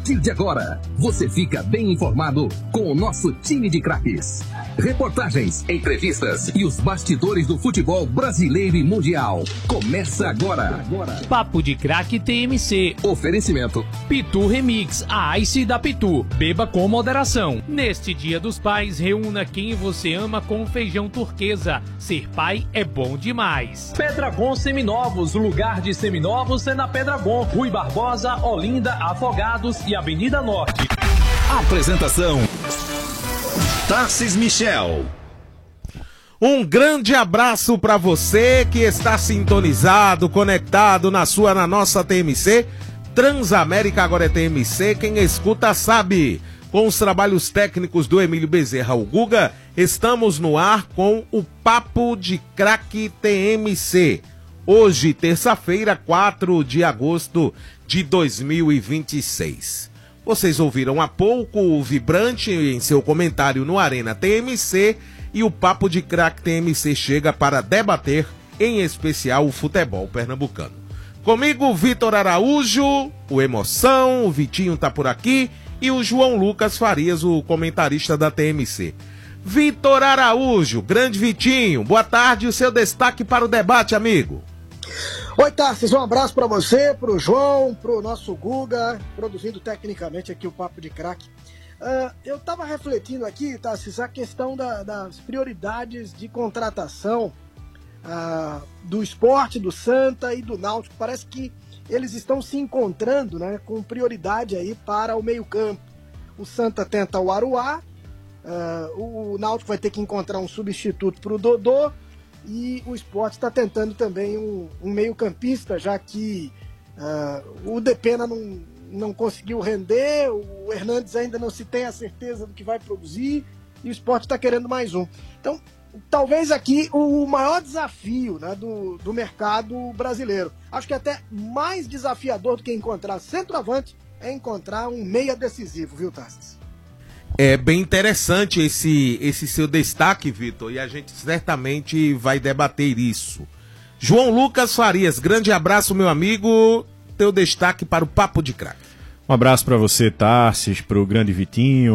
partir de agora, você fica bem informado com o nosso time de craques. Reportagens, entrevistas e os bastidores do futebol brasileiro e mundial. Começa agora. Papo de Craque TMC. Oferecimento Pitu Remix, a Ice da Pitu. Beba com moderação. Neste Dia dos Pais, reúna quem você ama com feijão turquesa. Ser pai é bom demais. Pedragon Seminovos, o lugar de seminovos é na Pedragon. Rui Barbosa, Olinda, Afogados e Avenida Norte. Apresentação: Tarcis Michel. Um grande abraço para você que está sintonizado, conectado na nossa TMC. Transamérica agora é TMC, quem escuta sabe. Com os trabalhos técnicos do Emílio Bezerra, o Guga, estamos no ar com o Papo de Craque TMC. Hoje, terça-feira, 4 de agosto de 2026. Vocês ouviram há pouco o Vibrante em seu comentário no Arena TMC e o Papo de Craque TMC chega para debater, em especial, o futebol pernambucano. Comigo, Vitor Araújo, o Emoção, o Vitinho tá por aqui e o João Lucas Farias, o comentarista da TMC. Vitor Araújo, grande Vitinho, boa tarde, o seu destaque para o debate, amigo. Oi, Tarcis, um abraço para você, para o João, para o nosso Guga, produzindo tecnicamente aqui o Papo de Craque. Eu estava refletindo aqui, Tarcis, a questão das prioridades de contratação do Sport, do Santa e do Náutico. Parece que eles estão se encontrando, né, com prioridade aí para o meio-campo. O Santa tenta o Aruá, o Náutico vai ter que encontrar um substituto para o Dodô, e o Sport está tentando também um meio-campista, já que o Depena não conseguiu render, o Hernandes ainda não se tem a certeza do que vai produzir, e o Sport está querendo mais um. Então, talvez aqui o maior desafio, né, do mercado brasileiro. Acho que até mais desafiador do que encontrar centroavante é encontrar um meia decisivo, viu, Tarcis? É bem interessante esse seu destaque, Vitor, e a gente certamente vai debater isso. João Lucas Farias, grande abraço, meu amigo, teu destaque para o Papo de Craque. Um abraço para você, Tarcis, para o grande Vitinho,